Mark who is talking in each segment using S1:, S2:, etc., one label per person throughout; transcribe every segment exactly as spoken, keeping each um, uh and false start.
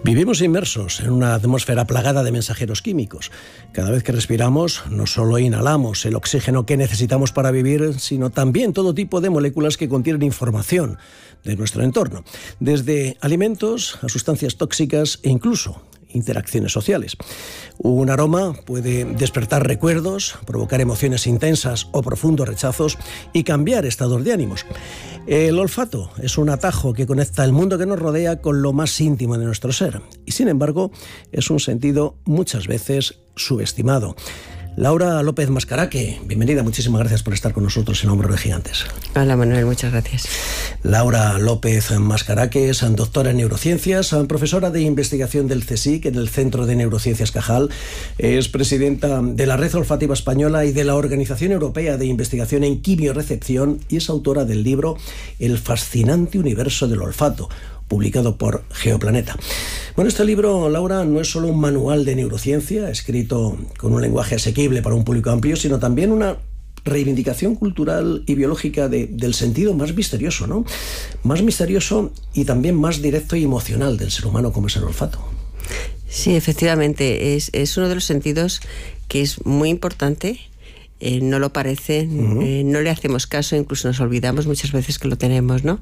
S1: Vivimos inmersos en una atmósfera plagada de mensajeros químicos. Cada vez que respiramos, no solo inhalamos el oxígeno que necesitamos para vivir, sino también todo tipo de moléculas que contienen información de nuestro entorno, desde alimentos a sustancias tóxicas e incluso interacciones sociales. Un aroma puede despertar recuerdos, provocar emociones intensas o profundos rechazos y cambiar estados de ánimos. El olfato es un atajo que conecta el mundo que nos rodea con lo más íntimo de nuestro ser y, sin embargo, es un sentido muchas veces subestimado. Laura López Mascaraque, bienvenida, muchísimas gracias por estar con nosotros en Hombros de Gigantes.
S2: Hola Manuel, muchas gracias.
S1: Laura López Mascaraque es doctora en neurociencias, profesora de investigación del CSIC en el Centro de Neurociencias Cajal, es presidenta de la Red Olfativa Española y de la Organización Europea de Investigación en Quimiorrecepción y es autora del libro El fascinante universo del olfato, publicado por Geoplaneta. Bueno, este libro, Laura, no es solo un manual de neurociencia escrito con un lenguaje asequible para un público amplio, sino también una reivindicación cultural y biológica de, del sentido más misterioso, ¿no? Más misterioso y también más directo y emocional del ser humano, como es el olfato.
S2: Sí, efectivamente, es, es uno de los sentidos que es muy importante. Eh, no lo parece, uh-huh. eh, no le hacemos caso, incluso nos olvidamos muchas veces que lo tenemos, ¿no?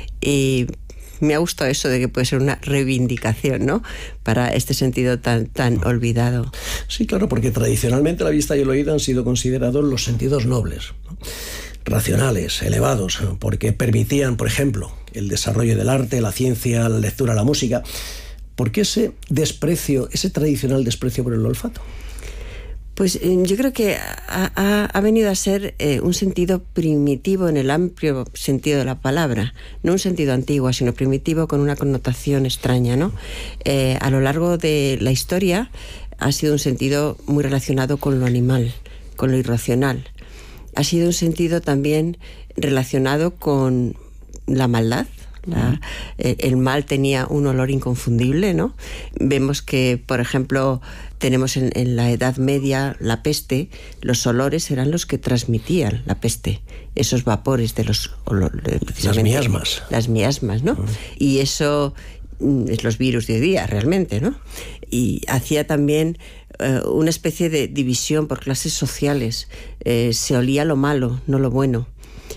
S2: Y me ha gustado eso de que puede ser una reivindicación, ¿no?, para este sentido tan, tan olvidado.
S1: Sí, claro, porque tradicionalmente la vista y el oído han sido considerados los sentidos nobles, ¿no?, racionales, elevados, porque permitían, por ejemplo, el desarrollo del arte, la ciencia, la lectura, la música. ¿Por qué ese desprecio, ese tradicional desprecio por el olfato?
S2: Pues eh, yo creo que ha, ha, ha venido a ser eh, un sentido primitivo en el amplio sentido de la palabra, no un sentido antiguo, sino primitivo con una connotación extraña, ¿no? Eh, a lo largo de la historia ha sido un sentido muy relacionado con lo animal, con lo irracional. Ha sido un sentido también relacionado con la maldad. La, el mal tenía un olor inconfundible, ¿no? Vemos que, por ejemplo, tenemos en, en la Edad Media la peste, los olores eran los que transmitían la peste, esos vapores de los olores,
S1: las miasmas.
S2: Las miasmas, ¿no? Uh-huh. Y eso es los virus de hoy día, realmente, ¿no? Y hacía también eh, una especie de división por clases sociales. Eh, se olía lo malo, no lo bueno.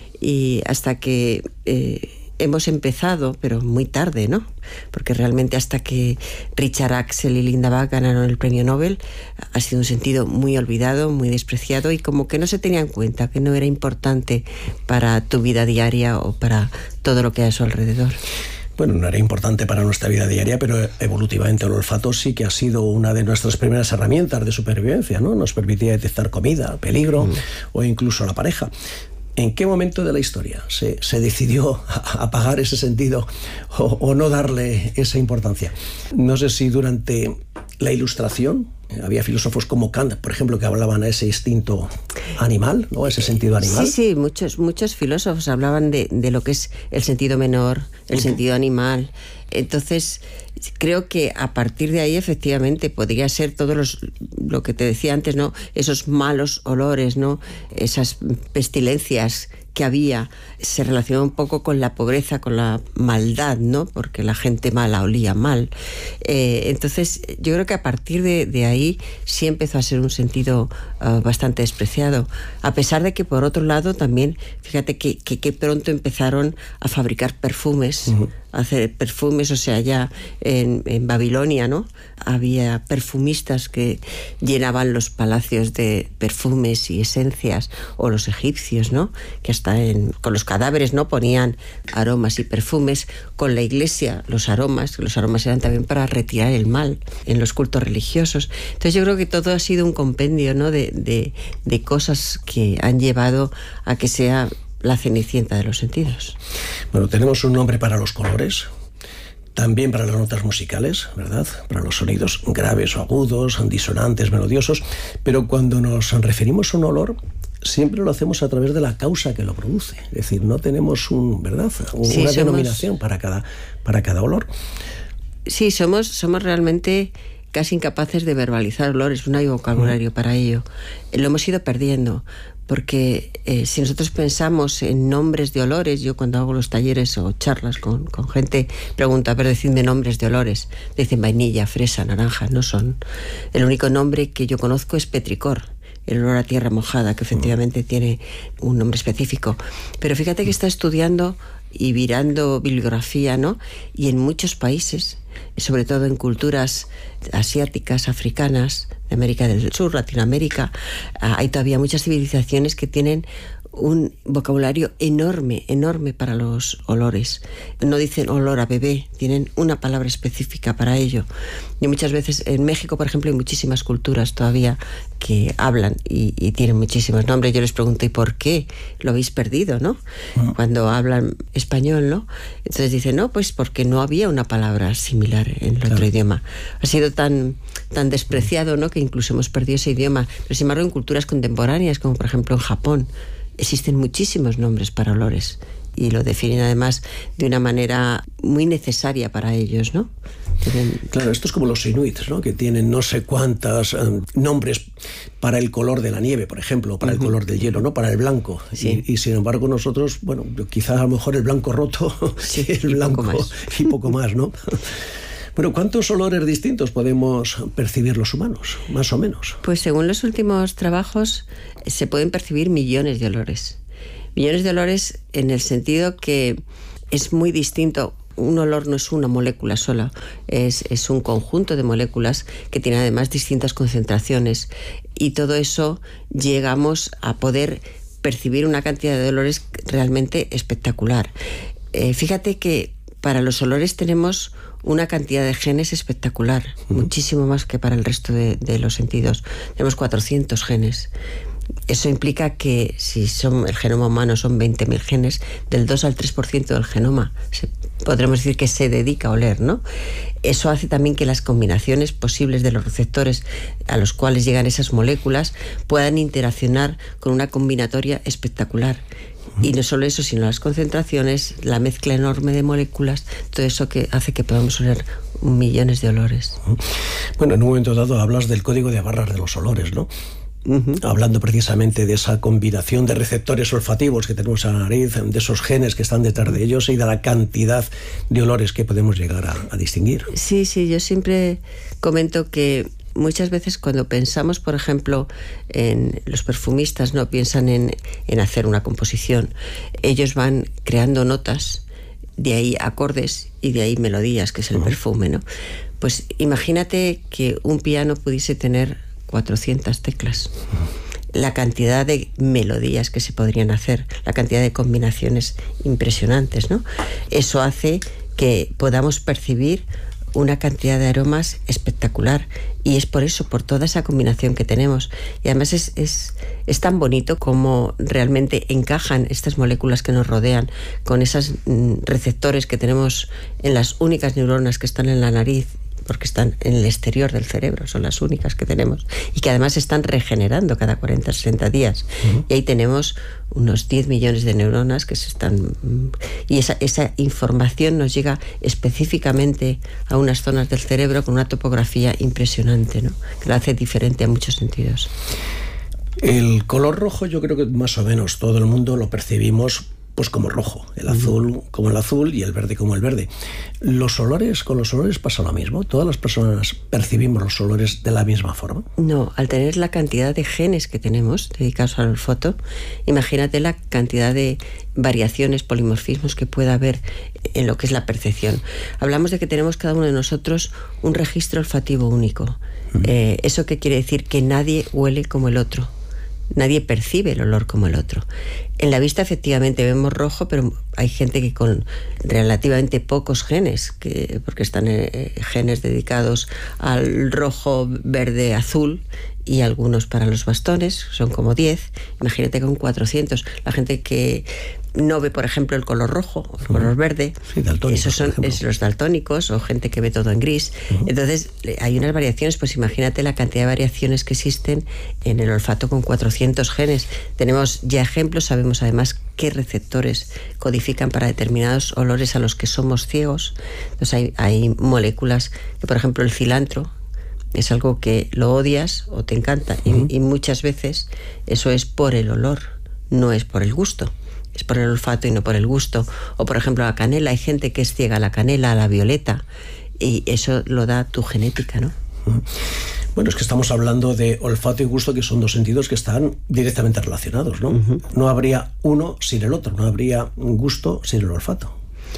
S2: Y hasta que Eh, hemos empezado, pero muy tarde, ¿no? Porque realmente hasta que Richard Axel y Linda Bach ganaron el premio Nobel ha sido un sentido muy olvidado, muy despreciado y como que no se tenía en cuenta, que no era importante para tu vida diaria o para todo lo que hay a su alrededor.
S1: Bueno, no era importante para nuestra vida diaria, pero evolutivamente el olfato sí que ha sido una de nuestras primeras herramientas de supervivencia, ¿no? Nos permitía detectar comida, peligro mm. o incluso la pareja. ¿En qué momento de la historia se, se decidió apagar ese sentido o, o no darle esa importancia? No sé si durante la Ilustración había filósofos como Kant, por ejemplo, que hablaban a ese instinto animal, ¿no?, ese sentido animal.
S2: Sí, sí, muchos, muchos filósofos hablaban de, de lo que es el sentido menor, el uh-huh. sentido animal. Entonces, creo que a partir de ahí, efectivamente, podría ser todos los, lo que te decía antes, ¿no?, esos malos olores, ¿no?, esas pestilencias que había, se relacionó un poco con la pobreza, con la maldad, ¿no?, porque la gente mala olía mal. Eh, entonces, yo creo que a partir de, de ahí sí empezó a ser un sentido uh, bastante despreciado. A pesar de que, por otro lado, también, fíjate que, que, que pronto empezaron a fabricar perfumes, uh-huh. a hacer perfumes, o sea, ya en, en Babilonia, ¿no?, había perfumistas que llenaban los palacios de perfumes y esencias, o los egipcios, ¿no?, que hasta en, con los cadáveres, ¿no?, ponían aromas y perfumes. Con la iglesia, los aromas, los aromas eran también para retirar el mal en los cultos religiosos. Entonces yo creo que todo ha sido un compendio, ¿no?, de, de, de cosas que han llevado a que sea la cenicienta de los sentidos.
S1: Bueno, tenemos un nombre para los colores, también para las notas musicales, ¿verdad?, para los sonidos graves o agudos, disonantes, melodiosos, pero cuando nos referimos a un olor, siempre lo hacemos a través de la causa que lo produce. Es decir, no tenemos un, ¿verdad?, una sí, denominación somos... para cada, para cada olor.
S2: Sí, somos, somos realmente casi incapaces de verbalizar olores, no hay vocabulario para ello. Lo hemos ido perdiendo, porque eh, si nosotros pensamos en nombres de olores, yo cuando hago los talleres o charlas con, con gente, pregunto, a ver, decidme nombres de olores. Dicen vainilla, fresa, naranja, no son. El único nombre que yo conozco es petricor, el olor a tierra mojada, que efectivamente tiene un nombre específico. Pero fíjate que está estudiando y mirando bibliografía, ¿no? Y en muchos países, sobre todo en culturas asiáticas, africanas, de América del Sur, Latinoamérica, hay todavía muchas civilizaciones que tienen un vocabulario enorme, enorme para los olores. No dicen olor a bebé, tienen una palabra específica para ello. Y muchas veces en México, por ejemplo, hay muchísimas culturas todavía que hablan y, y tienen muchísimos nombres. Yo les pregunto, ¿y por qué lo habéis perdido, no? Uh-huh. Cuando hablan español, ¿no? Entonces dicen, no, pues porque no había una palabra similar en el claro. otro idioma. Ha sido tan, tan despreciado, ¿no?, que incluso hemos perdido ese idioma. Pero sin embargo, en culturas contemporáneas, como por ejemplo en Japón, existen muchísimos nombres para olores y lo definen además de una manera muy necesaria para ellos, ¿no? Tienen...
S1: Claro, esto es como los inuits, ¿no?, que tienen no sé cuántos um, nombres para el color de la nieve, por ejemplo, para uh-huh. el color del hielo, ¿no?, para el blanco. Sí. Y, y sin embargo nosotros, bueno, quizás a lo mejor el blanco roto, sí, el blanco poco y poco más, ¿no? Bueno, ¿cuántos olores distintos podemos percibir los humanos, más o menos?
S2: Pues según los últimos trabajos se pueden percibir millones de olores. Millones de olores en el sentido que es muy distinto. Un olor no es una molécula sola, es, es un conjunto de moléculas que tienen además distintas concentraciones. Y todo eso llegamos a poder percibir una cantidad de olores realmente espectacular. Eh, fíjate que para los olores tenemos una cantidad de genes espectacular, uh-huh. muchísimo más que para el resto de, de los sentidos. Tenemos cuatrocientos genes. Eso implica que si son, el genoma humano son veinte mil genes, del dos al tres por ciento del genoma se, podremos decir que se dedica a oler, ¿no? Eso hace también que las combinaciones posibles de los receptores a los cuales llegan esas moléculas puedan interaccionar con una combinatoria espectacular. Y no solo eso, sino las concentraciones, la mezcla enorme de moléculas, todo eso que hace que podamos oler millones de olores.
S1: Bueno, en un momento dado hablas del código de barras de los olores, ¿no? Uh-huh. Hablando precisamente de esa combinación de receptores olfativos que tenemos en la nariz, de esos genes que están detrás de ellos y de la cantidad de olores que podemos llegar a, a distinguir.
S2: Sí, sí, yo siempre comento que muchas veces cuando pensamos, por ejemplo, en los perfumistas, no piensan en, en hacer una composición. Ellos van creando notas, de ahí acordes y de ahí melodías, que es el uh-huh. perfume, ¿no? Pues imagínate que un piano pudiese tener cuatrocientas teclas. Uh-huh. La cantidad de melodías que se podrían hacer, la cantidad de combinaciones impresionantes, ¿no? Eso hace que podamos percibir una cantidad de aromas espectacular, y es por eso, por toda esa combinación que tenemos. Y además es, es, es tan bonito como realmente encajan estas moléculas que nos rodean con esos mm, receptores que tenemos en las únicas neuronas que están en la nariz, porque están en el exterior del cerebro, son las únicas que tenemos, y que además están regenerando cada cuarenta a sesenta días. Uh-huh. Y ahí tenemos unos diez millones de neuronas que se están... Y esa, esa información nos llega específicamente a unas zonas del cerebro con una topografía impresionante, ¿no?, que la hace diferente en muchos sentidos.
S1: El color rojo yo creo que más o menos todo el mundo lo percibimos pues como rojo, el azul como el azul y el verde como el verde. ¿Los olores, con los olores pasa lo mismo? ¿Todas las personas percibimos los olores de la misma forma?
S2: No, al tener la cantidad de genes que tenemos dedicados al olfato, imagínate la cantidad de variaciones, polimorfismos que pueda haber en lo que es la percepción. Hablamos de que tenemos cada uno de nosotros un registro olfativo único. Uh-huh. Eh, ¿Eso qué quiere decir? Que nadie huele como el otro. Nadie percibe el olor como el otro. En la vista efectivamente vemos rojo, pero hay gente que con relativamente pocos genes, que, porque están eh, genes dedicados al rojo, verde, azul, y algunos para los bastones, son como diez. Imagínate con cuatrocientos. La gente que no ve, por ejemplo, el color rojo o el uh-huh. color verde,
S1: sí, esos
S2: son es los daltónicos, o gente que ve todo en gris. Uh-huh. Entonces hay unas variaciones, pues imagínate la cantidad de variaciones que existen en el olfato con cuatrocientos genes. Tenemos ya ejemplos, sabemos además qué receptores codifican para determinados olores a los que somos ciegos. Entonces hay, hay moléculas que, por ejemplo, el cilantro Es algo que lo odias o te encanta. Uh-huh. y, y muchas veces eso es por el olor, no es por el gusto. Es por el olfato y no por el gusto. O por ejemplo la canela, hay gente que es ciega a la canela, a la violeta, y eso lo da tu genética, ¿no?
S1: Uh-huh. Bueno, es que estamos hablando de olfato y gusto, que son dos sentidos que están directamente relacionados, ¿no? Uh-huh. No habría uno sin el otro, no habría gusto sin el olfato.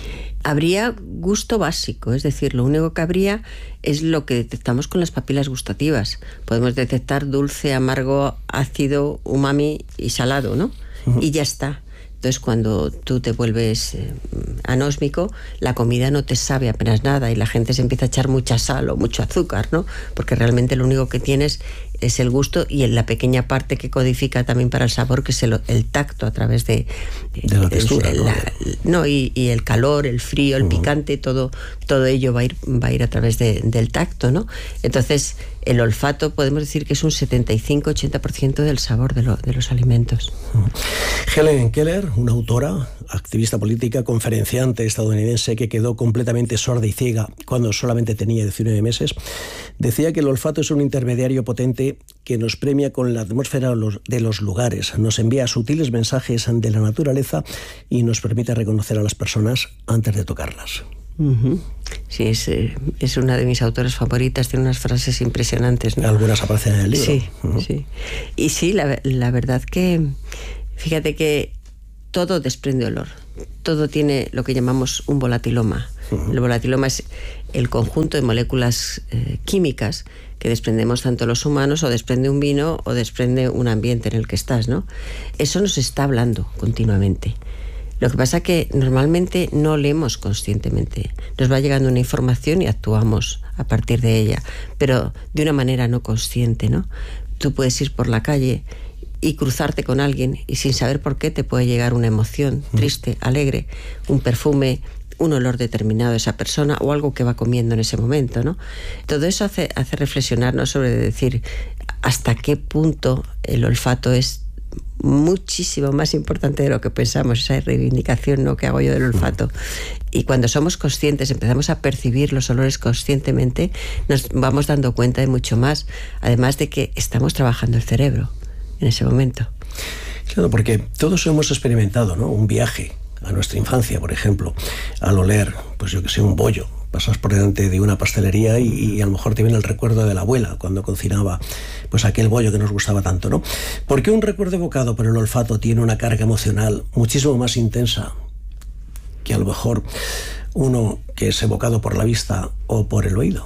S2: Habría gusto básico, es decir, lo único que habría es lo que detectamos con las papilas gustativas. Podemos detectar dulce, amargo, ácido, umami y salado, ¿no? Uh-huh. Y ya está. Entonces, cuando tú te vuelves eh, anósmico, la comida no te sabe apenas nada y la gente se empieza a echar mucha sal o mucho azúcar, ¿no? Porque realmente lo único que tienes es el gusto y la pequeña parte que codifica también para el sabor, que es el, el tacto a través de...
S1: De la textura,
S2: el,
S1: ¿no?
S2: La, no, y, y el calor, el frío, el uh-huh. picante, todo, todo ello va a ir, va a ir a través de, del tacto, ¿no? Entonces, el olfato podemos decir que es un setenta y cinco a ochenta por ciento del sabor de, lo, de los alimentos.
S1: Uh-huh. Helen Keller, una autora, activista política, conferenciante estadounidense que quedó completamente sorda y ciega cuando solamente tenía diecinueve meses, decía que el olfato es un intermediario potente que nos premia con la atmósfera de los lugares, nos envía sutiles mensajes de la naturaleza y nos permite reconocer a las personas antes de tocarlas.
S2: Uh-huh. Sí, es, es una de mis autoras favoritas, tiene unas frases impresionantes, ¿no?
S1: Algunas aparecen en el libro.
S2: Sí,
S1: uh-huh.
S2: sí. Y sí, la, la verdad que, fíjate que todo desprende olor, todo tiene lo que llamamos un volatiloma. Uh-huh. El volatiloma es el conjunto de moléculas eh, químicas que desprendemos tanto los humanos, o desprende un vino o desprende un ambiente en el que estás, ¿no? Eso nos está hablando continuamente. Lo que pasa es que normalmente no leemos conscientemente. Nos va llegando una información y actuamos a partir de ella, pero de una manera no consciente, ¿no? Tú puedes ir por la calle y cruzarte con alguien y sin saber por qué te puede llegar una emoción triste, alegre, un perfume, un olor determinado de esa persona o algo que va comiendo en ese momento, ¿no? Todo eso hace, hace reflexionarnos sobre decir hasta qué punto el olfato es muchísimo más importante de lo que pensamos, esa reivindicación, ¿no?, que hago yo del olfato. Y cuando somos conscientes, empezamos a percibir los olores conscientemente, nos vamos dando cuenta de mucho más, además de que estamos trabajando el cerebro en ese momento.
S1: Claro, porque todos hemos experimentado, ¿no?, un viaje a nuestra infancia, por ejemplo, al oler, pues yo que sé, un bollo. Pasas por delante de una pastelería y, y a lo mejor te viene el recuerdo de la abuela cuando cocinaba pues aquel bollo que nos gustaba tanto, ¿no? Porque un recuerdo evocado por el olfato tiene una carga emocional muchísimo más intensa que a lo mejor uno que es evocado por la vista o por el oído.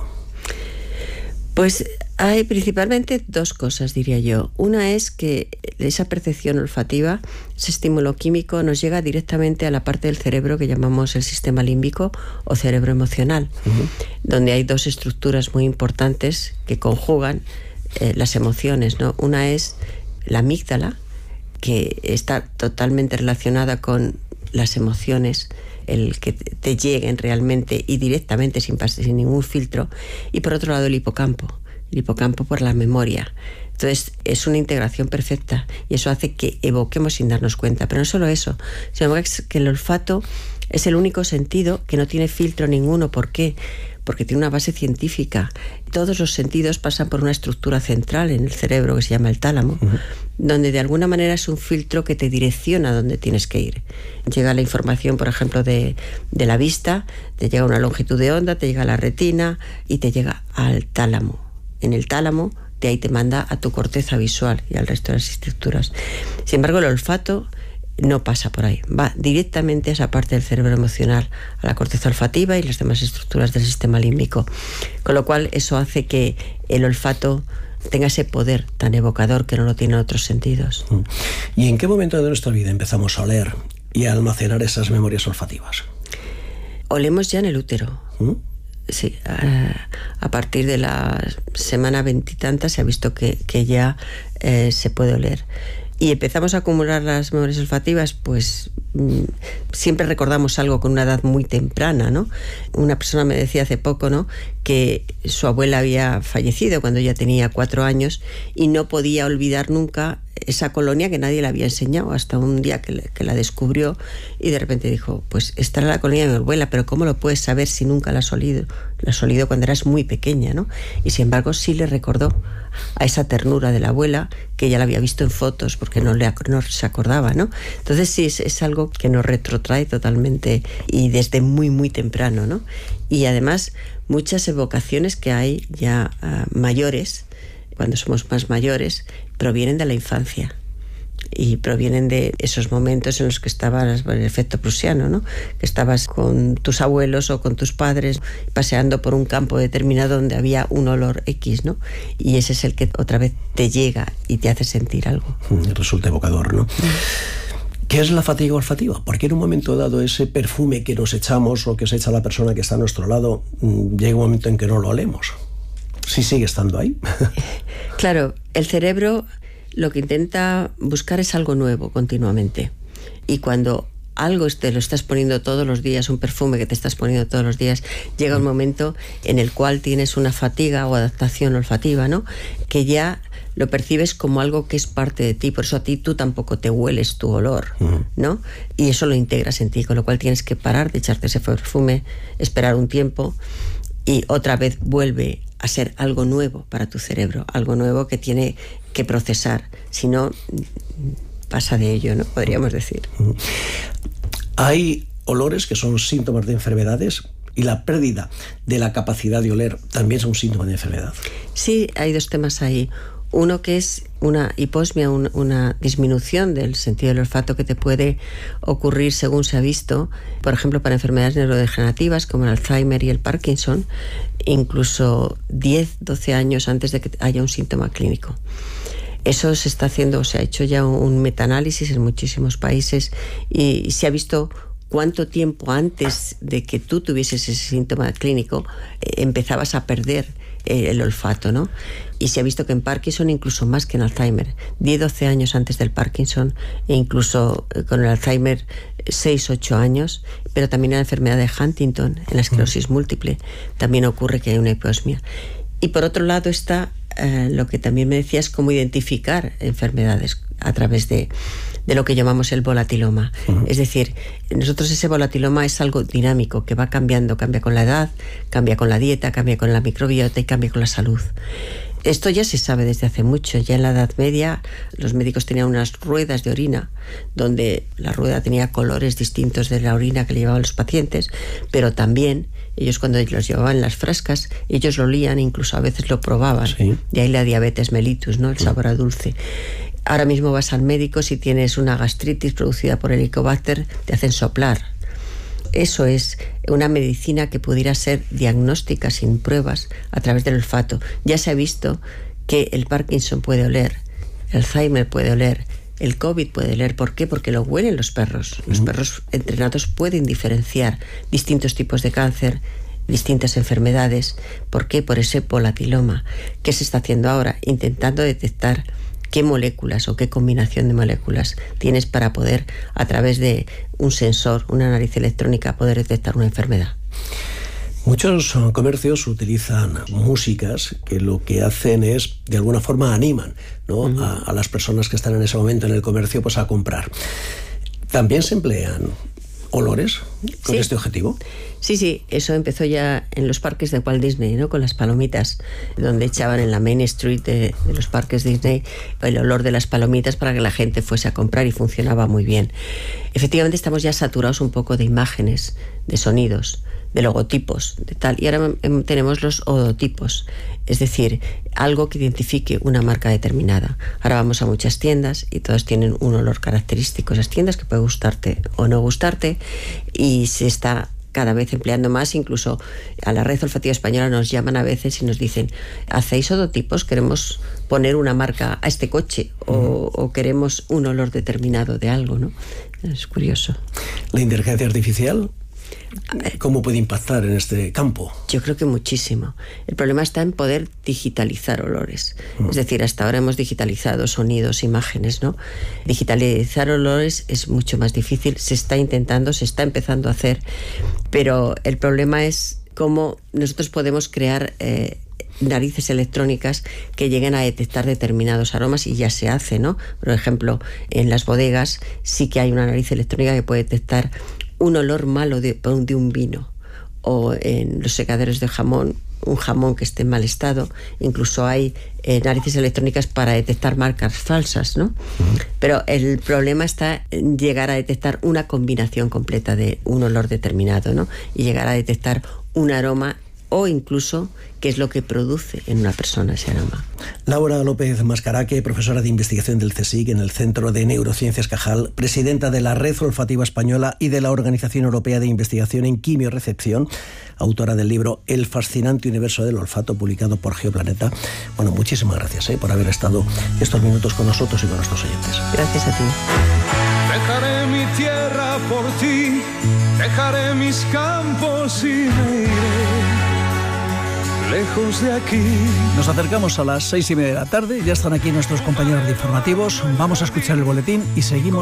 S2: Pues hay principalmente dos cosas, diría yo. Una es que esa percepción olfativa, ese estímulo químico, nos llega directamente a la parte del cerebro que llamamos el sistema límbico o cerebro emocional, uh-huh. donde hay dos estructuras muy importantes que conjugan eh, las emociones, ¿no? Una es la amígdala, que está totalmente relacionada con las emociones, el que te lleguen realmente y directamente sin, sin ningún filtro, y por otro lado el hipocampo, el hipocampo por la memoria. Entonces es una integración perfecta y eso hace que evoquemos sin darnos cuenta. Pero no solo eso, sino que el olfato es el único sentido que no tiene filtro ninguno. ¿Por qué? Porque tiene una base científica. Todos los sentidos pasan por una estructura central en el cerebro que se llama el tálamo, uh-huh. donde de alguna manera es un filtro que te direcciona a dónde tienes que ir. Llega la información, por ejemplo, de, de la vista, te llega una longitud de onda, te llega a la retina y te llega al tálamo. En el tálamo, de ahí te manda a tu corteza visual y al resto de las estructuras. Sin embargo, el olfato no pasa por ahí, va directamente a esa parte del cerebro emocional, a la corteza olfativa y las demás estructuras del sistema límbico. Con lo cual, eso hace que el olfato tenga ese poder tan evocador que no lo tienen otros sentidos.
S1: ¿Y en qué momento de nuestra vida empezamos a oler y a almacenar esas memorias olfativas?
S2: Olemos ya en el útero. ¿Mm? Sí, a, a partir de la semana veintitantas se ha visto que, que ya eh, se puede oler. Y empezamos a acumular las memorias olfativas, pues mmm, siempre recordamos algo con una edad muy temprana, ¿no? Una persona me decía hace poco, ¿no?, que su abuela había fallecido cuando ella tenía cuatro años y no podía olvidar nunca esa colonia que nadie le había enseñado hasta un día que, le, que la descubrió, y de repente dijo, pues esta era la colonia de mi abuela, pero ¿cómo lo puedes saber si nunca la has olido? La has olido cuando eras muy pequeña, ¿no? Y sin embargo sí le recordó a esa ternura de la abuela, que ella la había visto en fotos porque no, le, no se acordaba, ¿no? Entonces sí, es, es algo que nos retrotrae totalmente y desde muy muy temprano, ¿no? Y además muchas evocaciones que hay ya uh, mayores, cuando somos más mayores, provienen de la infancia y provienen de esos momentos en los que estabas, el efecto prusiano, ¿no? Que estabas con tus abuelos o con tus padres paseando por un campo determinado donde había un olor X, ¿no? Y ese es el que otra vez te llega y te hace sentir algo.
S1: Resulta evocador, ¿no? ¿Qué es la fatiga olfativa? Porque en un momento dado ese perfume que nos echamos o que se echa la persona que está a nuestro lado, llega un momento en que no lo olemos. ¿Sí sigue estando ahí?
S2: Claro, el cerebro lo que intenta buscar es algo nuevo continuamente. Y cuando algo te lo estás poniendo todos los días, un perfume que te estás poniendo todos los días, llega un momento en el cual tienes una fatiga o adaptación olfativa, ¿no? Que ya lo percibes como algo que es parte de ti, por eso a ti tú tampoco te hueles tu olor, ¿no? Y eso lo integras en ti, con lo cual tienes que parar de echarte ese perfume, esperar un tiempo y otra vez vuelve a ser algo nuevo para tu cerebro, algo nuevo que tiene que procesar, si no pasa de ello, ¿no? Podríamos decir.
S1: Hay olores que son síntomas de enfermedades y la pérdida de la capacidad de oler también es un síntoma de enfermedad.
S2: Sí, hay dos temas ahí. Uno que es una hiposmia, un, una disminución del sentido del olfato que te puede ocurrir según se ha visto, por ejemplo, para enfermedades neurodegenerativas como el Alzheimer y el Parkinson, incluso diez, doce años antes de que haya un síntoma clínico. Eso se está haciendo, se ha hecho ya un metaanálisis en muchísimos países y se ha visto cuánto tiempo antes de que tú tuvieses ese síntoma clínico eh, empezabas a perder eh, el olfato, ¿no? Y se ha visto que en Parkinson incluso más que en Alzheimer, diez, doce años antes del Parkinson e incluso eh, con el Alzheimer seis, ocho años, pero también en la enfermedad de Huntington, en la esclerosis múltiple, también ocurre que hay una hiposmia. Y por otro lado está eh, lo que también me decías, cómo identificar enfermedades a través de, de lo que llamamos el volatiloma. Uh-huh. Es decir, nosotros ese volatiloma es algo dinámico, que va cambiando, cambia con la edad, cambia con la dieta, cambia con la microbiota y cambia con la salud. Esto ya se sabe desde hace mucho. Ya en la Edad Media los médicos tenían unas ruedas de orina donde la rueda tenía colores distintos de la orina que le llevaban los pacientes, pero también ellos cuando los llevaban en las frascas, ellos lo olían, incluso a veces lo probaban. Sí. De ahí la diabetes mellitus, ¿no? El sabor a dulce. Ahora mismo vas al médico, si tienes una gastritis producida por Helicobacter, te hacen soplar. Eso es una medicina que pudiera ser diagnóstica sin pruebas a través del olfato. Ya se ha visto que el Parkinson puede oler, el Alzheimer puede oler, el COVID puede oler. ¿Por qué? Porque lo huelen los perros. Los uh-huh. perros entrenados pueden diferenciar distintos tipos de cáncer, distintas enfermedades. ¿Por qué? Por ese volatiloma. ¿Qué se está haciendo ahora? Intentando detectar qué moléculas o qué combinación de moléculas tienes para poder, a través de un sensor, una nariz electrónica, poder detectar una enfermedad.
S1: Muchos comercios utilizan músicas que lo que hacen es, de alguna forma, animan, ¿no? Uh-huh. a, a las personas que están en ese momento en el comercio pues a comprar. ¿También se emplean olores con sí. este objetivo?
S2: Sí, sí, eso empezó ya en los parques de Walt Disney, ¿no? Con las palomitas, donde echaban en la Main Street de, de los parques Disney el olor de las palomitas para que la gente fuese a comprar, y funcionaba muy bien. Efectivamente estamos ya saturados un poco de imágenes, de sonidos, de logotipos, de tal, y ahora tenemos los odotipos, es decir, algo que identifique una marca determinada. Ahora vamos a muchas tiendas y todas tienen un olor característico, esas tiendas, que puede gustarte o no gustarte, y se está cada vez empleando más. Incluso a la Red Olfativa Española nos llaman a veces y nos dicen: ¿hacéis odotipos? Queremos poner una marca a este coche, o, uh-huh. o queremos un olor determinado de algo, ¿no? Es curioso.
S1: ¿La inteligencia artificial cómo puede impactar en este campo?
S2: Yo creo que muchísimo. El problema está en poder digitalizar olores. Uh-huh. Es decir, hasta ahora hemos digitalizado sonidos, imágenes, ¿no? Digitalizar olores es mucho más difícil. Se está intentando, se está empezando a hacer, pero el problema es cómo nosotros podemos crear eh, narices electrónicas que lleguen a detectar determinados aromas, y ya se hace, ¿no? Por ejemplo, en las bodegas sí que hay una nariz electrónica que puede detectar un olor malo de, de un vino, o en los secaderos de jamón, un jamón que esté en mal estado. Incluso hay eh, narices electrónicas para detectar marcas falsas, ¿no? Uh-huh. Pero el problema está en llegar a detectar una combinación completa de un olor determinado, ¿no? Y llegar a detectar un aroma, o incluso qué es lo que produce en una persona ese aroma.
S1: Laura López Mascaraque, profesora de investigación del CSIC en el Centro de Neurociencias Cajal, presidenta de la Red Olfativa Española y de la Organización Europea de Investigación en Quimiorrecepción, autora del libro El fascinante universo del olfato, publicado por Geoplaneta. Bueno, muchísimas gracias ¿eh? por haber estado estos minutos con nosotros y con nuestros oyentes.
S2: Gracias a ti.
S3: Dejaré mi tierra por ti, dejaré mis campos y me iré lejos de aquí.
S4: Nos acercamos a las seis y media de la tarde, ya están aquí nuestros compañeros de informativos, vamos a escuchar el boletín y seguimos.